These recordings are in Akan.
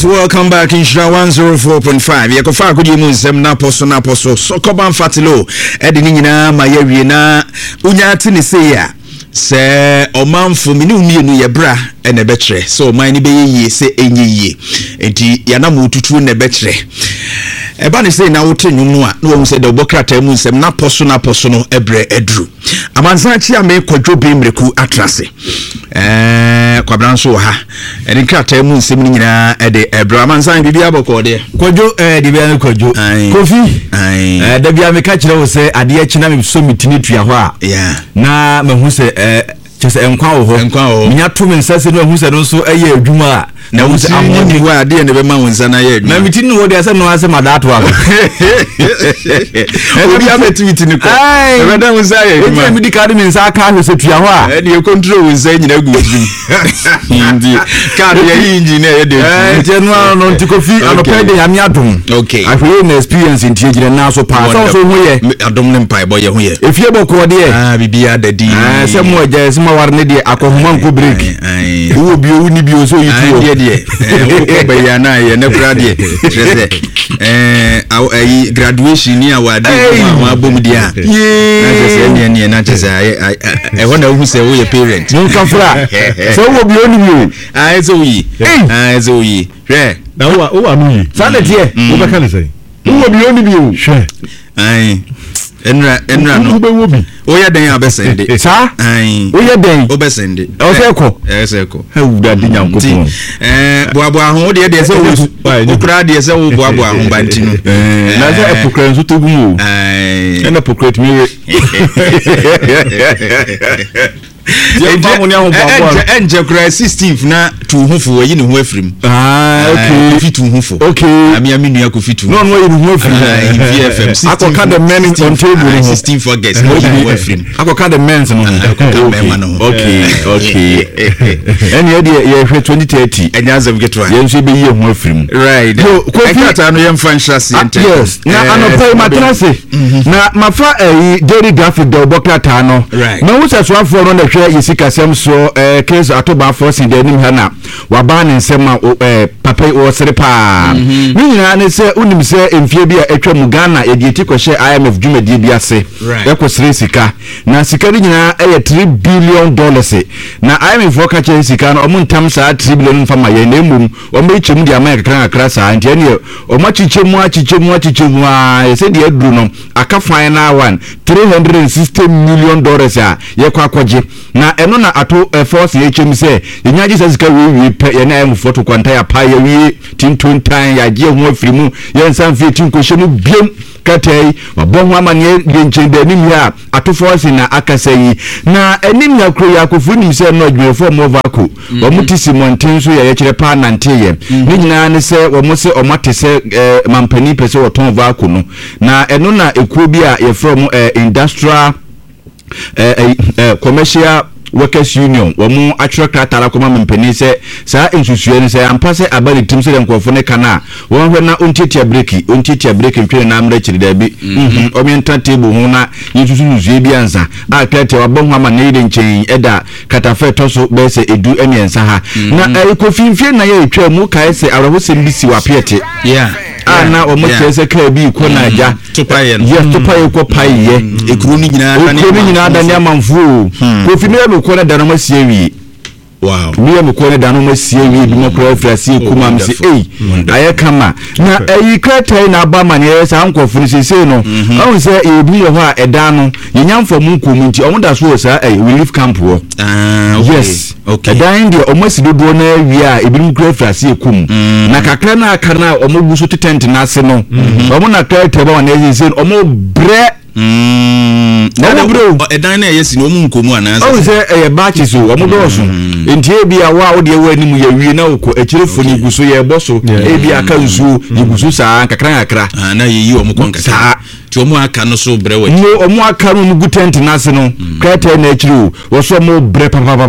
Welcome back in Shra 104.5. Yakofa kudi munsem na poso sokoban fatilo edi nyina mayewie na unyati ni seya se omanfo mini umienu ye bra ene betre so man ni beye se enye enti yana mututu ne betre eba ne se na wote nwunu a na wo se de obokrata mu nsem na poso no ebre edru amansan chi ame kwadwo bemreku atrase kwabranso ha eni krata mu nsem nyina ede ebra amansan bibia bokode kwadwo de bia kwadwo kofi da bia me ka kire wo se ade akina me so mitini tua ho a na mahu se chese enkwa wo ho nya to me nsase no hu se no so eye adwuma na wo se amoni wa ade ne be ma wonsa na ye adwuma na mitini no wo de ase no ase madato a obi ametimiti ni ko e be da wonsa ye adwuma e mi di card me nsa ka ho se tua ho a e de control wonsa nyina gu odum ndi card ye engineer ye de je no ntikofi anope de yami adom okay ahwe na experience ntiegire na so pa so ho ye adom ne mpa bo ye ho ye efie boko de bibia dadi se mo je se ma warne de akohoma nko break wo bi o ni bi o so yitu de wo be ya na ye ne bra de trese graduation ni awade wa bom dia na trese ne na trese ho na hu se wo ye parent nka fra so wo bi o ni bi so yi re na wo anu yi sanete wo be kan say wo bi o ni bi o hwe enra no oya den abesende sa oya den obesende oseko hewuda de nyankopon boabo ahon de se wo kura de se wo boabo ahon banti no na se epokra nso togum o ena pokra timi enje kura 16th na tu hufo wayi ne ho afrim okay fitu hufo okay ami nua ko fitu no wayi ne ho afrim VFM akoka the men on table 16th August no ho afrim akoka the men no okay eni de ye hwe 2030 enya azam getwa ye nso be ye ho afrim right ko fiata no ye mfa nhyase ente yes na anopai matrase na mafa daily graphic do bokrata no na wo sesuafo no na hwe yesikasem so case atoba force de nim ha na waba ne nsema papa o sere pa ni nyina ne se unim se emfie bia etwa mu Ghana ye dieti kwhye IMF dwumadie bi ase ekosere sika na sika ni nyina $3 billion na IMF ka che sika no omuntam saa 3 billion mfa ma ye na emum o ma echemu dia ma kakra saa ntia ne o ma chichemu a se de aduru no aka final one $360 million a ye kwa kwaje na eno na ato force ye chem se yenyaji sika we pe ye na em photo kwanta ya pa ye wi tintontan ya je ho afirimu ye nsan fi tinkohye mu biem katai wabonwa amane ye nchende nim ya ato force na akasayi na enim ya kro ya kofu nim se no adwefo mo vako omutisi monten so ye kire pa nante ye ni nyina ne se omose omate se mampani pese woton vako no na eno na ekuo bi a ye from industrial commercial workers union wamu atwakra tara koma mpeni se saa ensusue ne se ampase abali tim se nkofo ne kana won hwe na ontitia break ntwe na amra chiri da bi omienta table hu na yesusu bi ansa aklete wabonwa ma ne yide nchen eda katafe toso be se edu emiensa ha na ekofimfie na ye etwa mu kai se arabose mbisi wapete na o mo chese ka bi ko na ja tupaye ko paye ekuru ni nyina da ne amanfu ko fi me ko na da no masiewi wow me ko na da no masiewi bi mo ko frasi kuma msi aye kama na kratai na ba mane sa ankofu ni sese no o se ebi yo ha eda no yenyamfo mu nkomu nti o da so sa relief camp wo yes okay dan de o masidodo na wi a ebi mu ko frasi kum na kakra na aka na o mo guso tent na ase no o mo na kratai ba na sese o mo bre na bro edan na yesi no mu nkomu anansa o se batches so o mo do so enti ebi a wa o de wa ni mu ye wi na ko ekirefo ni guso ye boso ebi aka nsu guso sa kakra na ye yi o mo konkata ti o mo aka no so bre wa o mo aka no mu tent na se no krete na ekiru wo so mo bre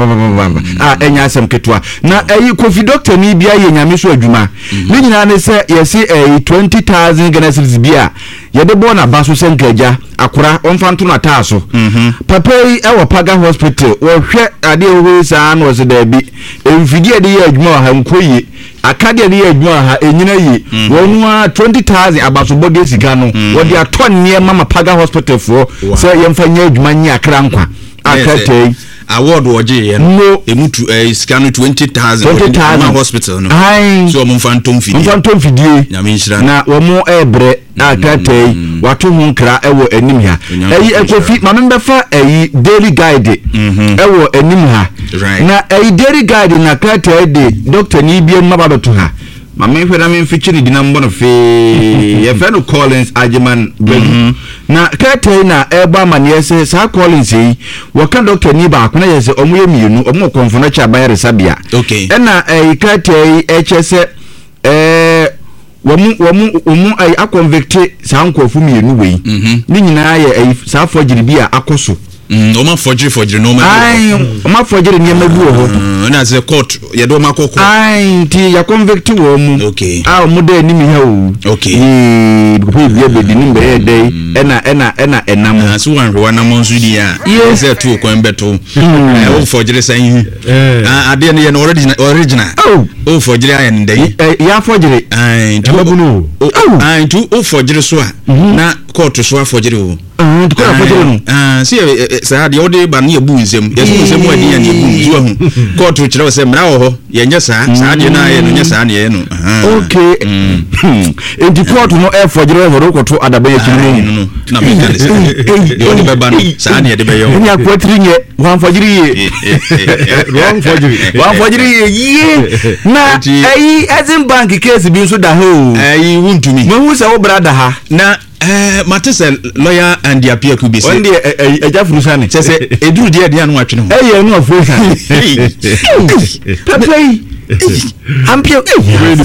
enya asem ketwa na Kofi doctor ni bia ye nyame so adwuma ni nyina ne se yesi 20,000 Ghana cedis bia ye de bona baso senkaja akura onfanto na taaso papa yi ewo Paga hospital wo hwe ade wo sa na wo se da bi emfidie de ye adwuma ha nkoyi akadia ni adwuma ha enyina yi wonu 20,000 abaso body sika no wo dia ton ne mama paga hospital for so yemfa nya adwuma nya akra nkwa akate award oje no emutu scan 20,000 na hospital no so mo fantom fidie na wo mo ebre akate wato hu nkra ewo anim ha ekofi mamembe fa daily guide ewo anim ha na daily guide na akate de doctor ni bia mababeto ha mama hwe na me mfichiri dina mbono fe ye fe no Collins Ajiman Belu na kete na eba maniese sa Collins yi waka doctor ni ba akona yese omo ye mienu omo konfono cha ban resabia okay na kete echese womu a convict sa nkofu mienu wei ni nyina ye sa forgery bia akoso oma forgery no ma oma forgery ni mabu ho na ze court ye do makoko ti ya convict wo mu okay mu de ni mi ha o okay because we be di ni be dey ena enam so wan hwe na monsu di a ze tu ko embeto o forgery san ade ne ye no original o forgery ayen dey ya forgery babu no tu o forgery so a na court so a forgery o tukora forgery no see sa de ode ba na ebu nsem yesu nsem adi ya na ebu so hu court kire se mra wo ho ye nya sa de na ye no nya sa na ye no okay enti court no e forgery wo ko to adaba ye kire no na me kan se de ode be ba no sa na ye de be yo nya kwatri nye wan forgery ye wrong forgery ye na azin bank case bi so da ho wuntumi mo hu se wo brada ha na Matisa lawyer and the appeal could be said. One day, a Jafrusani says, a do dear Dian watching. Hey, no, I'm pure.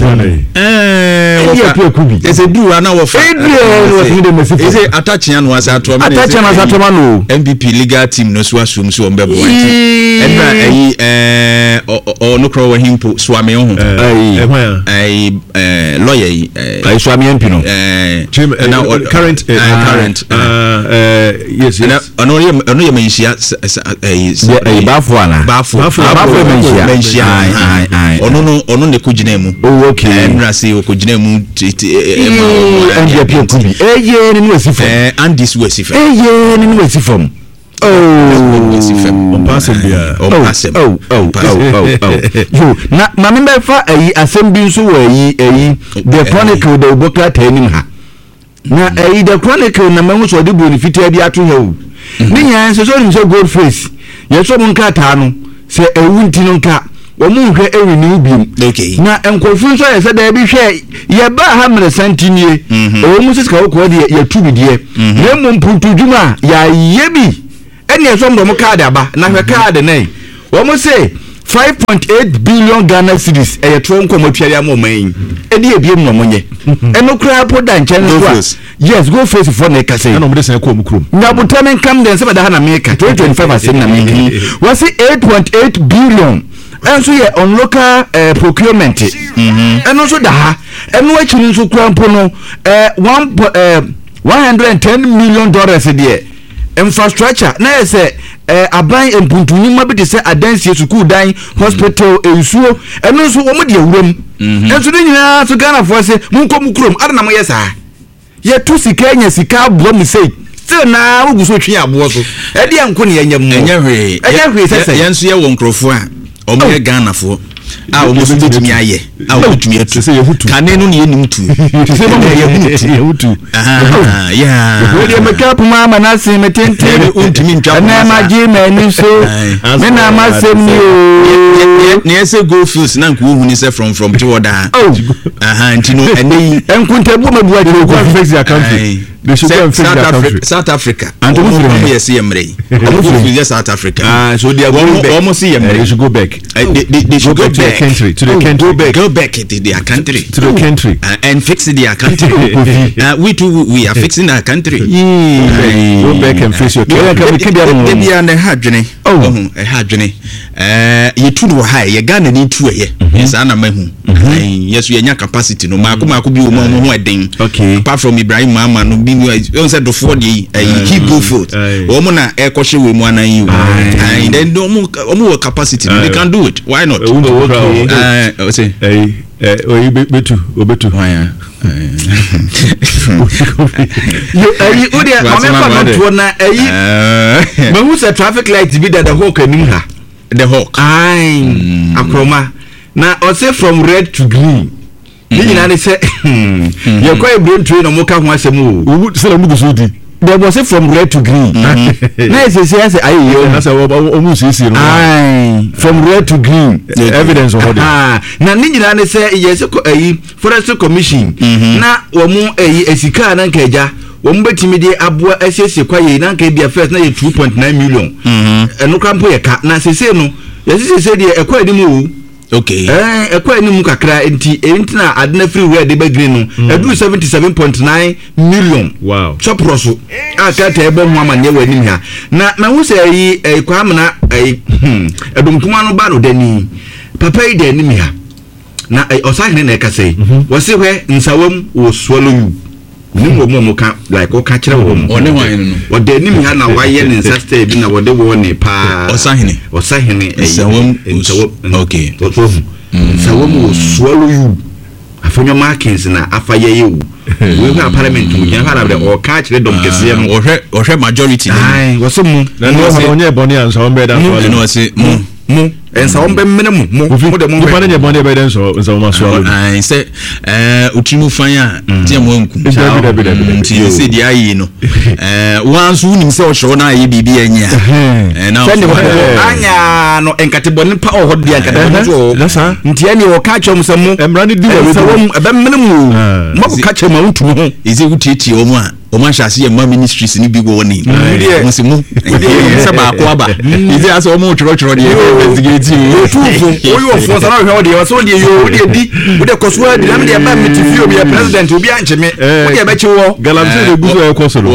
There's a do an hour of attaching was at MVP legal team no swasum so on Bebo. Or no crow him swami on a lawyer, swami and Pino. Current yes I know you a ono ne kujinemu okay nrasi okujinemu ni wesifo Andis wesifo ni wesifo na member fa assembly nso wo the chronicle the Obokla tanim ha na the chronicle na mahu so de bonifiti abi ato ha o ni nya so so nso gold face ye so mun ka ta no se ewunti no nka omu hwe ewi ni ubim okay na enkofu nso ye se da bi hwe ye ba ha mere santinie omu sika okwo de ye tubi de na mu mputu djuma ya yebi ene so mbo card aba na hwe card nei omu se 5.8 billion Ghana cedis e yetro nkomotwari amoman edi ebiem no monye eno kra poda nchen so yes go face for na kase na omde sen ko omukrom na butamen kam den se bada ha na meka 2025 asem na meka was 8.8 billion and so yeah on local procurement and also da ha eno achi nso krampo no 110 million dollars there infrastructure na say aban empuntunyi ma bi de say adansie school dan hospital ensuo eno nso wo mo de awuram enso de nyina so Ghana for say munkom krom adana mo yesa ye tu sika nya sika abo mu say still na wo guso twi abo so e de anko ne yenya mu enya hwe say yenso ye wo nkrofo a omo ye Ghana fo a omo so bitumi aye a omo bitumi atu kane no ne yenim tu se mo ye hutu yeah wo de makeup mama na se metente untimi ntwa na ma ji mani so me na ma sem ni o ne ese go fields na nko hu ni se from tiwoda ntino ene enkuntabu mabuwa de go fix their country they should go and fix their country South Africa and yes yemre almost South Africa so they are going back almost yemre they should go back they should go back to the country go back to their country and fix their country we are fixing our country go back and fix your country they are the hadwene hadwene you tu do high you Ghana need to yes ana mahu yes we nya capacity no mako bi wo mo ho eden apart from Ibrahim Mama no bi you said the 40 keep go food wo na e ko hwe we mu anan yi and then omo capacity they can do it why not say obetu hwan you odi amekwa no na mahu se traffic light bi da the hawk anim ha the hawk akroma na o say from red to green ni nyina ne se ye kwa ebren train no mo ka ho asem o se na mugu so di they was say from red to green na say ayi yo na say o sisi no from red to green evidence of order na ni nyina ne se yes forest commission na wo mu esika na nkaja wo mu betimi de aboa asiesie kwaye na nka bia first na ye 2.9 million eno krampo ye ka na sese no yesese de ekwa ni mu okay ekwa ni mu kakra enti na adena free red be green no edu 77.9 million wow choproso aka ta ebe ho amanye wani ha na hu se kwa amna edomkuma no ba no dani papa yi de ni ha na osahene na ekase wo se hwe nsawam wo swallow you ni mo ka like o ka kire wo mo one wan no wo de ni ha na waye ni sister bi na wo de wo ne pa osahene nsawam okay nsawam wo swallow you afonyo markings na afaye you we have parliament we can have the ka kire dom kese no o hwe majority ai wo se mu na no onye boni ansawam be da so no se mu ensawam be mene mu de mu pa ne boni be da nsawam so ai se utrimu fan a tie mo nku tie se di ayi no wansu nim se o hwo na ayi bibi anya na anya no enkate boni pa o hodi enkate boni so ntia ni o ka chom se mu emra ni di wa ensawam be mene mu mo ka chom ma utu ho ize utieti o mu a o man shasi ye ma ministries ni bi go ni mo se mu se ba ko aba ize aso o mu choro de investigate tufo oyo fo sana hwe ode so de yo ode di ode koso de am de ba metifi obi president obi ancheme ode be chiwo galamse de guzo e kosoro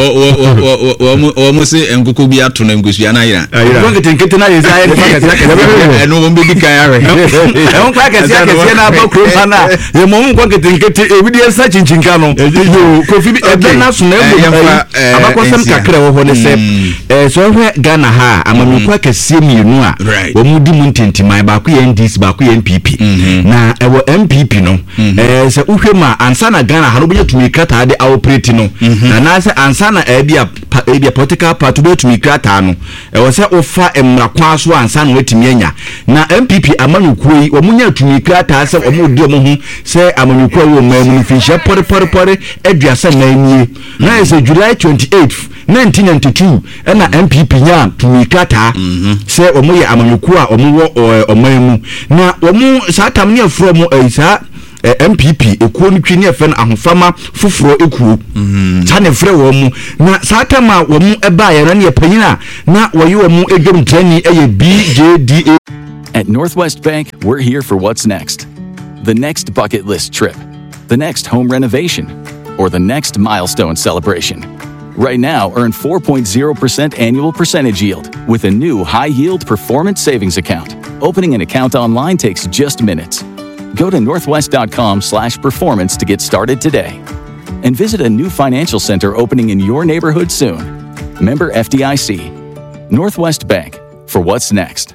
o mo se enkoko bi ato na ngusua na yira nkete na yeza ye kese no mo be di kan are on kwa kese na ba kro na ye mo mo nkete ebi de sa chinchinka no yo kofi bi e na so na abakosem kakra wo ho ne se so hwe Ghana ha amamukwa kese mienu a wo mu di mu ntentimai ba ku ye NDC ba ku ye NPP na ewo MPP no se uhwe ma ansa na Ghana ha no be tumi krata de operate no na se ansa na ebia political party be tumi krata no ewo se ofa emrakwa so ansa na wetimi anya na MPP amanyukwo yi wo munya tumi krata se wo mu di omo hu se amanyukwo wo mamu fisha pore eduasa na anie na se July 28th 1992 na MPP nya tumi krata se wo mu ye amanyukwo a wo omamu na wo satam ne from sa MPP ekuo ntwi ne efe ahofama foforo ekuo ta ne frɛ wo mu na satam a wo mu eba ye na panyina na wo ye wo mu edwom trani eye BJDA. At Northwest Bank, we're here for what's next. The next bucket list trip, the next home renovation, or the next milestone celebration. Right now, earn 4.0% annual percentage yield with a new high-yield performance savings account. Opening an account online takes just minutes. Go to northwest.com/performance to get started today. And visit a new financial center opening in your neighborhood soon. Member FDIC. Northwest Bank, for what's next.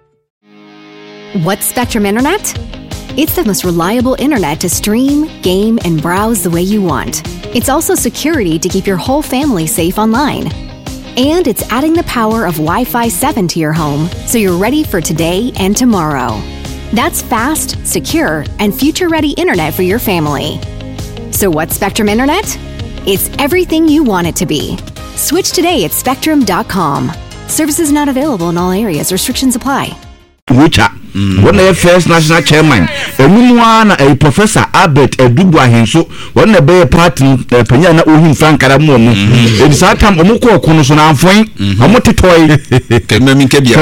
What's Spectrum Internet? It's the most reliable internet to stream, game, and browse the way you want. It's also security to keep your whole family safe online. And it's adding the power of Wi-Fi 7 to your home, so you're ready for today and tomorrow. That's fast, secure, and future-ready internet for your family. So what's Spectrum Internet? It's everything you want it to be. Switch today at spectrum.com. Services not available in all areas. Restrictions apply. Wicha one the first national chairman emunwa na Professor Albert Edubu Ahenso one the be party panya na ohim frankara mu mu e satam omukọ okono so na amfon omotetoy kemami kebia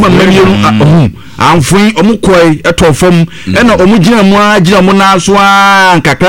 amfon omukọ etofam e na omugina mu agina mu na so nkakra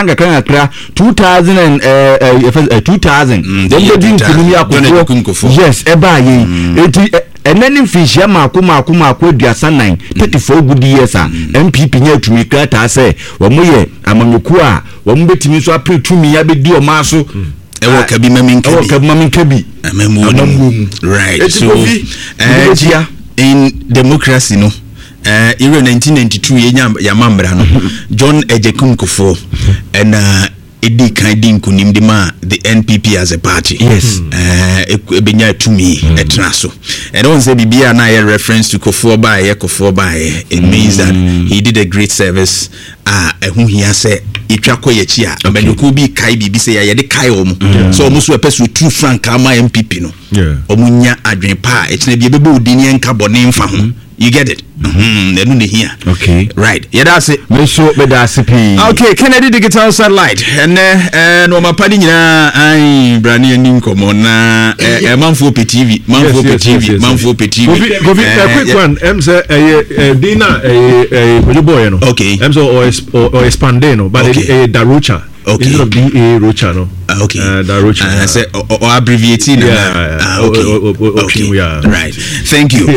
2000 dem din kunumi akofo yes eba ye eti enani fishia mako aduasa 9 34 good years a MPP nya tumi krata se wo moye amanyuku a wo mbetimi so apre tumi ya be di o maso ewo kabi mamin kabi amamu right so in democracy no Era 1992 ya mambra no John Ejekunkufo and Edi Kaidin Kunimdima the NPP as a party. Yes. Ebenya to me etraso. And on say bibia na a reference to Kofo Baye. It means that he did a great service. Who he has said itwako yechi a abenuku bi kai bibi say ya de kai omu. So omu so epesu true frank ama MPP no. Omunya adwen pa e kine bi bebe odini enka bone mfa ho. You get it? Here. Okay. Right. Yeah, that's it. Okay, Kennedy Digital Satellite. And no my party I Brani and Ninkomo na Manfo TV. Manfo TV. Go quick one. Dina a boy no. Okay. Or Espandeno, but a Darucha. Okay. Instead of DA Rocha no. Okay. Darucha. Say or abbreviating. Okay. We are. Right. Thank you.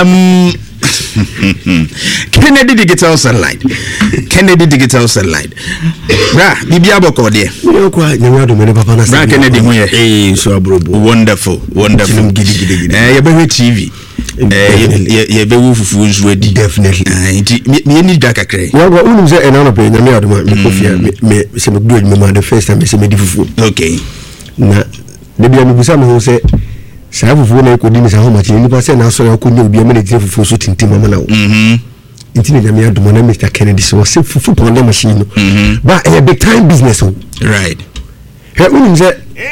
Kennedy Digital Satellite. Bra, bibi aboko there. Bra Kennedy hoye. So wonderful. Yebe TV. Yebe fufu nzuedi. Definitely. Me need da kakre. Wa unu ze enano pe nyame aduma me kofia me se me do me the first time me se me di fufu. Okay. Na debi am busa me ho se sa fufu na ko di me sa ho ma chi ni pa se na so ya ko nyu obi am na di fufu so tintim ma na wo. Intini nyame aduma na Mr. Kennedy so se fufu pon na machine no. But a big time business o. Right. He unu ze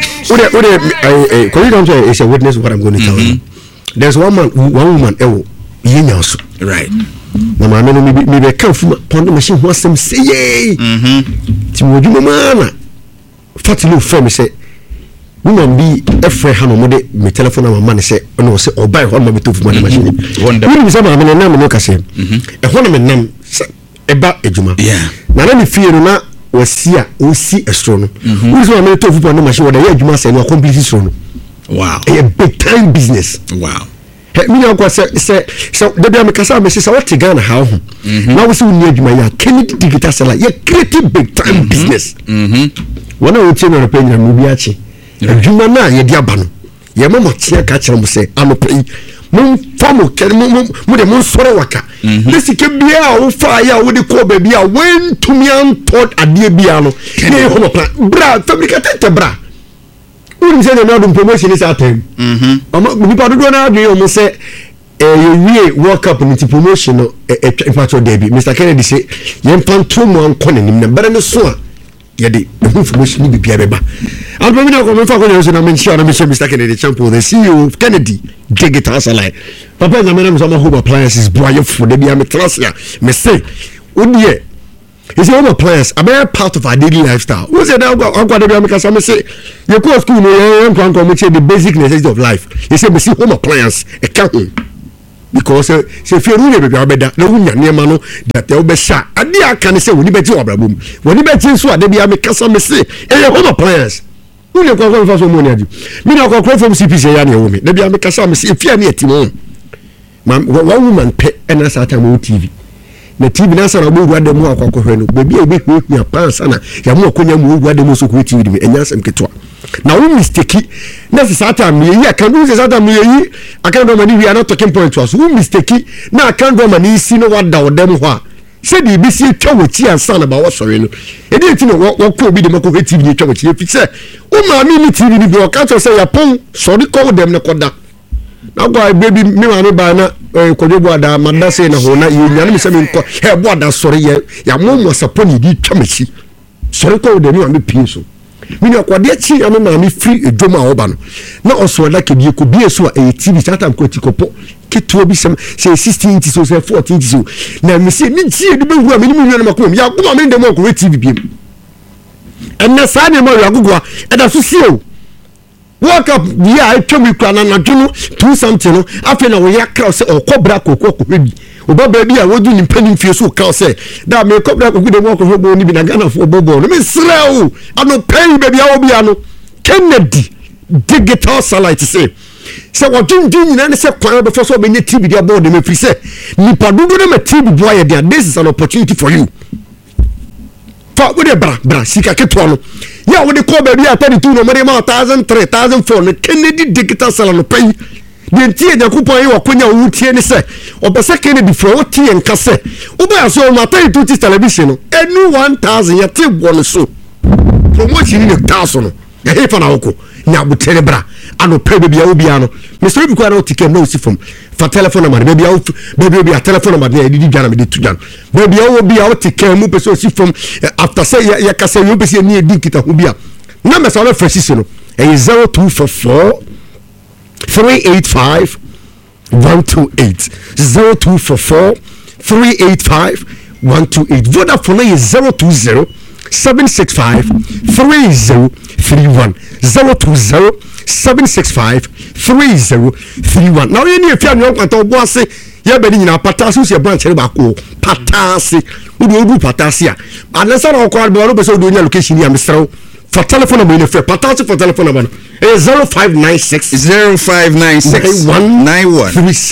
ode ko you don't say is a witness what I'm going to tell you. There's one woman yenya so. Right. Na ma me no me be kan fu pon na machine ho asem say ye. Ti mo dwuma ma na fatilo from say woman bi efre ha no mo de me telephone na ma say no say o buy ho ma be to fu ma machine. Wonderful. We say ma me na me no ka say. E ho na me nam eba ejuma. Yeah. Na me fie no na wasia osi estro no. We say ma me to fu ma machine wo da ye ejuma say no complete estro no. Wow. A big time business. Wow. Me now go say the be am kasa me say what Ghana how ho. Now we say we need ya Kennedy Digital Satellite. You create big time business. One of the no pay na mu bi achi. Adwuma na ye dia ba no. Ye mama tia ka kire mo say am pay. Mo famo kere mo de mo sore waka. Lesike bia wo fa ya wo de ko ba bia when to me antod ade bia no. Ne ho no plan. Bra fabricated bra. We say the no promotion is at time. Nipa do na adwe o mo say we World Cup ni promotion no e Derby. Mr. Kennedy say yen panto mo anko nanim na bare no so a ye de information ni bibia beba. And we na ko me fa ko na mention na Mr. Kennedy champion the CEO of Kennedy Digital Satellite. Papa na me na so home appliances boy for the bia me trasia me say odie. It's home appliance, a very part of our daily lifestyle. Who said that? Because I say, you go to school, you can't the basic necessities of life. You say, see home appliance, a counting. Because if you're really better, no one near mano that they'll be shot. And I can say, when you bet you over boom. When you bet you so, they be a customer say, a home appliance. Who you call for some money? Me now call from CPC and your woman. They be a customer say, if you're near Timon, one woman pay and that's at TV. Na TV na sana bo guade mu akwakohwe no bebi e be hwe pansa na ya mu akonya mu guade mu so ko TV de enya sam ketwa na wo mistake na sata me yi aka no sata me yi aka do mani we are not talking point to us wo mistake na aka do mani si no wada wodam ho a se di bi si twa woti ansa na ba wo sore no e dey ti no wo ko obi de mako TV ni twa woti e fi se o ma mi ni TV ni bi o ka to se ya pon sori ko dem ne koda na go baby me ma me ba na kodwo boada madase na ho na yenya me se me nko he boada sori ye ya mo saponi di twamachi sori ko de me pie so me ni akwade chi ya me ma me free edwoma oba no na oso da ke bi ko bi eso a TV chata ko tikopo keto bi sem se 16 inches so 14 inches so na me se ni chi de be hu a me ni me ma ko ya ko ma me de mo ko TV bi em na sa ne mo ya gugwa e da so sio World Cup I twemi kwa na dwunu 2 something no afi na wo ya kraw se okobra kokoko bi oba baby a wodu ni mpani fie so kraw se da me kobra kokoko de mo ko bo ni bi na Ghana fo bobo no me srew ano pay baby a obi ano Kennedy Digital Satellite se wo dwun nyina ne se kwan be so be nye TV dia board me fi se ni padudu na me TV boy dia this is an opportunity for you fa wo de bra sika keto no ya wo de ko baby a 32 no mo de ma 1000 3000 for no Kennedy Digital Satellite no pay the tie the coupon you konya wo tie ne se obesa Kennedy for what tie nka se oba so matter to television any 1000 ya te won so promotion ni 1000 no ya hefa na woko nya butere bra ano pe bia obi ano Mr. Obi kwa na ticket no si from for telephone number baby a telephone number dey didi dwana me dey tu dwan baby obi a ticket mu person si from after say ya kasa you be say ni edi kita hu bia number so fresh si no 0244 385 128 0244 385 128 Vodafone is 020 765 3031 020 765 3031 now you need fiam yon kwanta obo ase ye be ni nyina patase se branch re ba ko patase udu patase a anasa na okwa be ro be so do nya location ya mesrew for telephone number in patase for telephone number 0596 91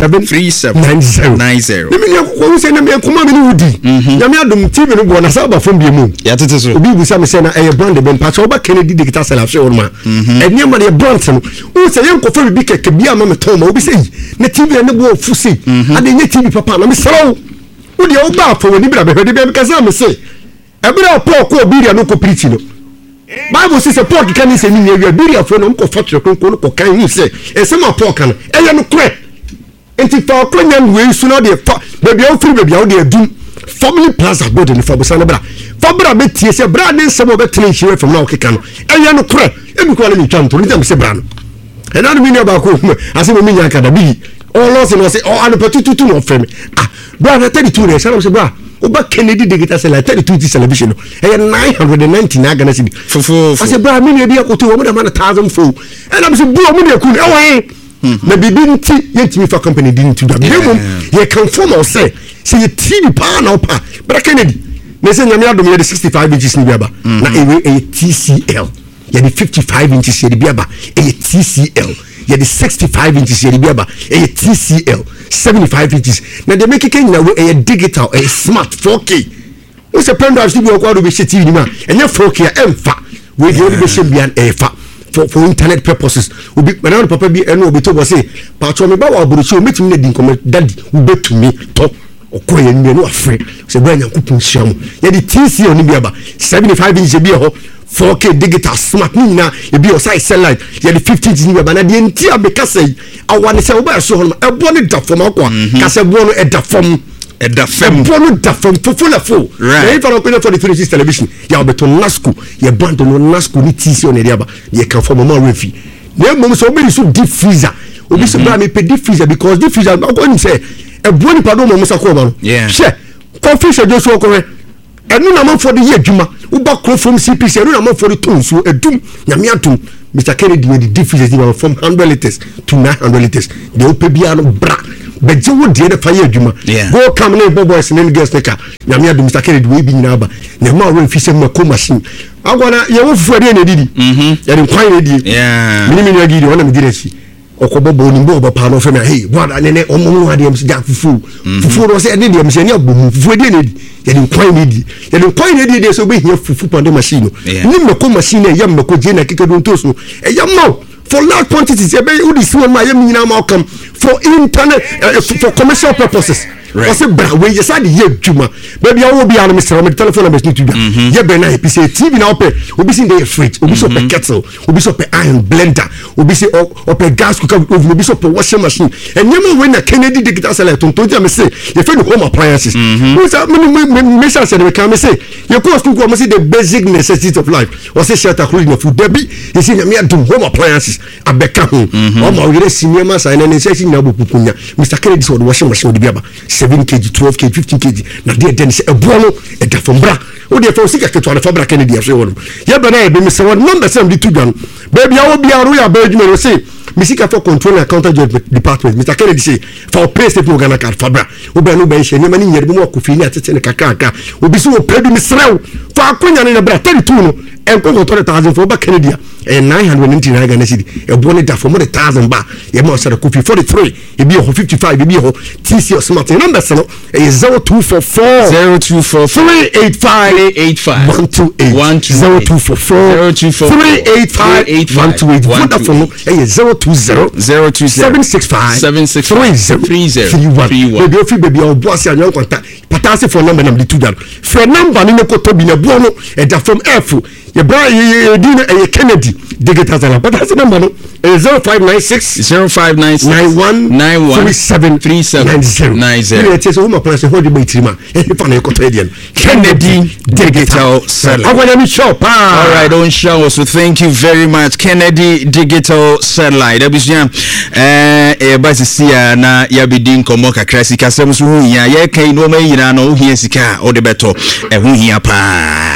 3790 mimi ko se na me kuma me ni udi ya me adum tv no bo na sa ba fom bi mu ya tete so obi bu sa me se na e brand ben pa so ba Kennedy digital sell afse on ma enya ma de brand no o se yen ko fa bi keke bi ama me ton ma obi se na tv ne bo fu se ade nya tv papa na me sero o de o ba fo ni bra be de be me ka sa me se e bra po ko obi ria no ko preach no Bible says a pork can say me we be afro no ko factory ko kan hu say e se ma pork no e ye no kre enti fa ko nyan we su no de fa baby o free baby o de adum family plaza god ni fa bosa no bra fa bra be tie se bra ne se mo be tene hire from na o keka no e ye no kre e bi ko na mi twanto ni dem se bra no e na mi ne ba ko ase mo mi nya kada bi o lo se no se o anu petutu no frame ah bra na 32 ne se no se bra Oba Kennedy digital sell 32 television no e 990 na Ghana cedi fufu ase bra me ne bia koto wo mo da man 1000 fo e na me se bu mo ne ku e wo na bibi nti yentimi fa company din tu da bemom ye kan form o say ye TV pa na opa bra Kennedy me se nyame adom ye 65 inches ni biaba na e TCL ye 55 inches ye biaba e TCL ye 65 inches ye biaba e TCL 75 inches na de make ken na we digital smart 4K we say pen drive still be kwa do be TV ni ma enye 4K emfa we dey only be share bian efa for internet purposes obi na papa bi eno obi to go say pa cho me ba wa buruchi o metimi na din come daddy we betumi to okoye ni no afre say bra nyankopon hia mo ye di TCL ni biaba 75 inches bi ho 4K digital smart ni na e bi o size satellite ye di 50 inches ni biaba na de nti abeka say awane say oba so ho e bo ni da fom akwa ka say bo no e da fom bo no da fom full right if I don't pay for the 360 television ya obeto Nasco ye brand no Nasco ni TCL ni biaba ye kan fom mo refi na mom so obi so deep freezer obi so bra me pe deep freezer because deep freezer go ni say e bo ni pado mo so ko ba no she coffee se jo so ko enu na man for the year djuma uba kro from CPC enu na man for the tons so edum nyame atum Mr. Kennedy the difference from 100 liters to 900 liters the opebia no bra beje wo de the fire djuma go come na boys na girls neka nyame adum Mr. Kennedy we bi nyina ba na ma wo mfise mako machine agwana ye wo fufu de na didi ye de kwan na didi mini na didi wona me diresi okobobo ni mbo pa no fema hey brother nene omo ade am sija fufu no se ene de mse ne abomu fufu de ne ye de kwan ne di so be here fufu pande machine ni meko machine ye meko je na kike don toso e ya no for large quantities e be udi si won ma ye nyina ma come for internet for commercial purposes wase bra we yes ade ye djuma baby awo bi an Mr. Omid telephone number ni tu da ye be na e pc TV na ope obi sin dey fridge obi so pe kettle obi so pe iron blender obi say ope gas cooker oven obi so pe washing machine enyema we na Kennedy digital sell tonton dia me say ye fe no home appliances we say me say say we can say ye cost cook we say the basic necessities of life we say shelter clothing food debi ye say me adum home appliances abeka ho o ma we sinema say na necessity na bopupunya Mr. Kennedy so the washing machine obi aba 7 kg 12 kg 15 kg na de den se ebono e da fombra o de fa sika keto na fabra Kennedy aso won ye be na e be me se won number sem di tugan baby awo bia ro ya ba adwuma no say misika for control and account department Mr. Kennedy say for pay state no Ghana card fabra o be no be hye ne mani nyere bi mo kofi ni atete ne kakaka obi so o pedu mi srew fa akonya ne bra 32 no enko 30,000 for ba Kennedy e 999 Ghana cedi e bone da for more 1,000 ba ye mo sare kofi 43 e bi ho 55 e bi ho TCL smart na numbers no 0244 385 128 385 Vodafone no 020 baby ofi baby oboase anyo kwanta patase for number nam litu dan for number ni ko to bi na bo no da from F ye bra ye di na Kennedy digital sala patase number no 0596 9137 it is home place hold me trima e fa na ko to edian Kennedy digital sala awanya mi shop all right don't show us so thank you very much Kennedy digital satellite abusia ba sisia na ya bidin komo kakra sika sem so hu hia ye kan no ma yina no hu hia sika o de beto hu hia pa